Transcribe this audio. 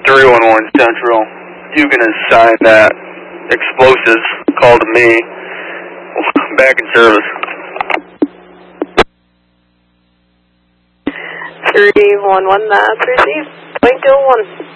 311 Central. You can assign that explosives call to me. Back in service. 311, that's received. 0.01.